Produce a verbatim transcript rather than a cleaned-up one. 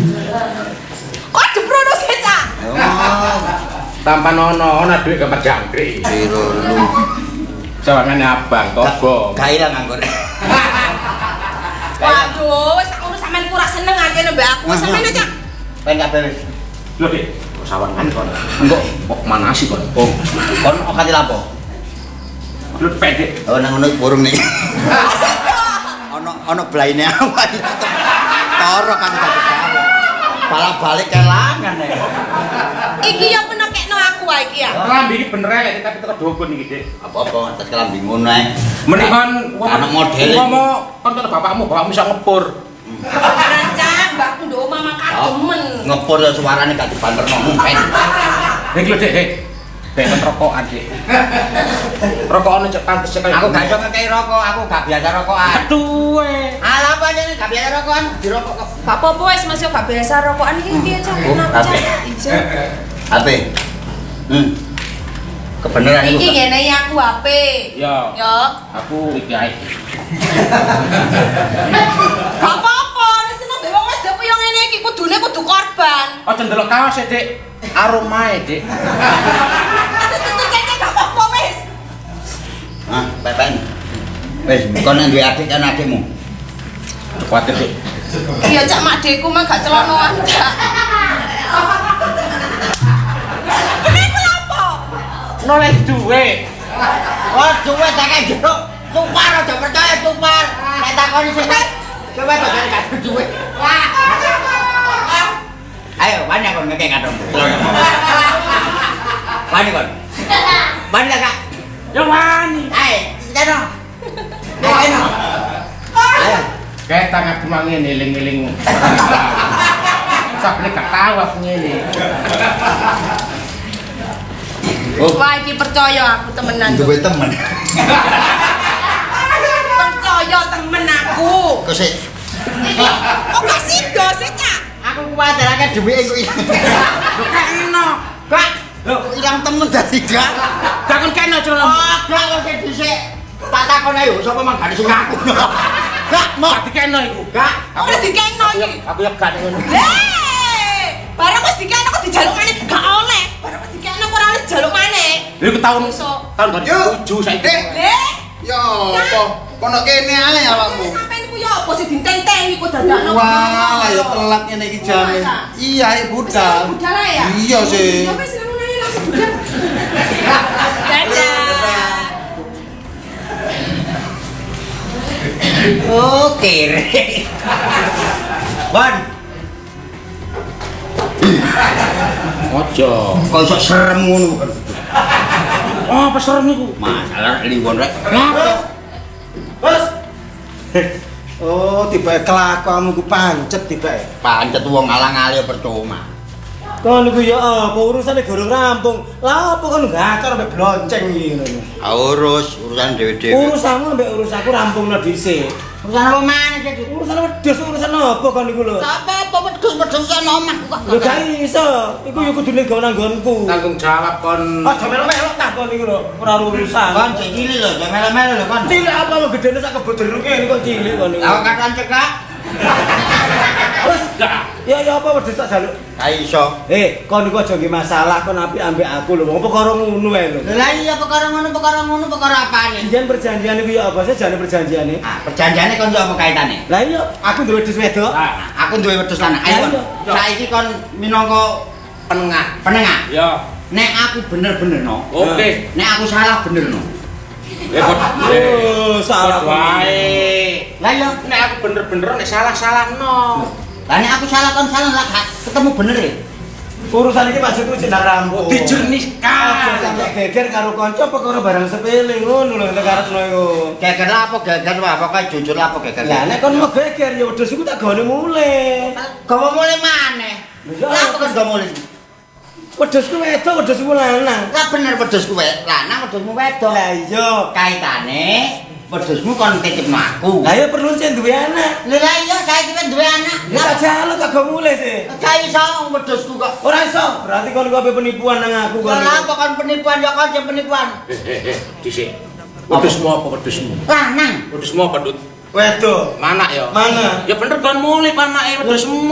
Kok jeprono sih, Cak? Tanpa nono, ana duit gambar jangkrik. Piro lu? Sawangane abang, tobo. Gak ilang nganggur. Waduh, wis tak urus sampean kurang seneng aja mbak aku. Sampean aja. Pengen kabeh wis. Lho, Dik. Sawangan kon. Engko kok manasi kon. Oh, kon okati lapo? Lho, pendek. Oh, nang ngono burung nih. Ono ono blaine apa? Toro kan dadi gawe. Pala balik kelangan ya. Iki yang menekekno aku wae iki ya. Kelambi iki bener elek tapi teko dukun iki, Dik. Apa-apa ngetes kelambi ngono ae. Menikon Anak model. Ngomong kon karo bapakmu, bapakmu bisa ngepur. Rancang mbakku ndok mama kademen. Ngepur ya suarane gak dibanterno mumpen. Nek lho, Dik. Dek rokokan, Dik. Rokokane cek pantes cek. Aku gak iso ngekei rokok, aku gak biasa rokokan. Aduh. Alah apa aja nih gak biasa rokokan, dirokok kok. Gak apa-apa wis Mas yo gak biasa rokokan iki piye, Cak? Kenapa, Cak? Ijo. H P. Hmm. Kebeneran Iki ngene aku H P. Yo. Yo. Aku iki ae. Gak apa-apa, nek seneng mbek wong wedok koyo ngene iki kudune kudu korban. Aja ndelok kaos e, Dik. Aromae, Dik. Tutup kene gak apa-apa wis. Ah, pepen. Wis, kon nang duwe adik kan adikmu. Kuatir, Dik. Iya Cak makdeku mah gak celonoan, Cak. Kenapa apa? Noleh duwe. Oh, duwe tak kek jeruk. Tupar aja percaya tupar. Nek takoni sing coba tak gak duwe. Wah. Ayo, wani kon ngekek kadon. Wani kon. Wani tak Kak? Yo wani. Ayo, jano. Ayo. Ayo. Kayak tangan cuma ngene eling-eling. Sabene gak tahu aku ngene. Wah, iki percaya aku temenan. Duwe temen. Percaya temen aku. Kok sik Oh, gak sido sih, Cak. aku kuwatir akeh duwike kok. Lho kena. Kak, lho ilang temen dadi gak. Gak kon kena celana. Oh, gak kok sik dhisik. Tak takon ayo sapa mang gak sing ngaku. Gak, mau Gak dikena iku. gak. Ora dikeno iki. Aku ya gak ngono. Hei! Barang wis dikeno kok dijaluk maneh gak oleh. Barang wis dikeno kok ora oleh dijaluk maneh. Lha iku tahun Iso. tahun dua ribu tujuh saiki. Le, Yo, apa? Kono kene ae awakmu. sampeyan iku yo apa sih dinteng-tengi kok dadakno. Wah, ya telat ngene iki jane. Iya, iki budal. Budal ae ya? Iya sih. Ya wis ngono ae langsung budal. Dadah. Oke. Ban, Ojo. kok iso serem ngono? Oh, apa serem niku? Masalah liwon rek. Bos. Oh, tiba kelakuanmu ku pancet tiba. Pancet wong alang-ali percuma. Kon niku ya apa urusane gorong rampung. Lah apa kon gacor mbek blonceng iki ngono. Urus urusan dhewe-dhewe. Urusanmu mbek urus aku rampungno dhisik. Urusan apa mana sih? Urusan wedhus urusan apa kon niku lho? Apa-apa wedhus-wedhus ana omahku kok. Lho gak iso. Iku yo kudune gawe nang nggonku. Tanggung jawab kon. Aja melu-melu tak kon niku lho. Ora urusan. Kon cek cilik lho, jangan melo-melo lho kon. Cilik apa mau gedene sak kebon jeruk ngene kok cilik kon niku. Awak kapan cekak? Terus ya ya apa wedhus tak jaluk. Ka iso. Eh, kon niku aja nggih masalah kon apik ambek aku lho. Wong perkara ngono ae lho. Lah iya perkara ngono, perkara ngono, perkara apane? Jangan perjanjian iku ya apa sih jane perjanjiane? Ah, perjanjiane kon yo apa kaitane? Lah iya, aku duwe wedhus wedok. Nah, Aku duwe wedhus lanang. Ayo kon. Iya. Saiki kon minangka penengah. penengah. Ya. Nek aku bener-bener no. Oke. Nek aku salah bener no. Ya kok. Oh, salah wae. Lah iya. Nek aku bener-bener nek salah-salahno. Lah nek aku salah kon salah lah gak ketemu bener e. Urusan iki maksudku jeneng rampung. Dijernihkan. Sampai geger karo kanca perkara barang sepele ngono lho nek karepno iku. Geger lah apa geger wae pokoke jujur lah apa geger. Lah nek kon mau geger ya wedhus iku tak gawane mule. gawe mulai maneh. Lah apa kon gawe mulai? Wedhusku wedok, wedhusku lanang. Lah bener wedhusku wedok, lanang wedhusmu wedok. Lah iya, Kaitane wedhusmu kon titipno aku. lah ya perlu cek duwe anak. Lah iya saiki wis duwe anak. Ya tak jaluk tak gawe mule sih. Gak iso wedhusku kok. Ora iso, berarti kon kok penipuan nang aku kon. Lah apa kon penipuan ya kon sing penipuan. Hehehe, dhisik. Wedhusmu apa wedhusmu? Lanang. Wedhusmu apa, Dut? Wedok. Mana ya? Mana? Ya bener kon mulai panake wedhusmu.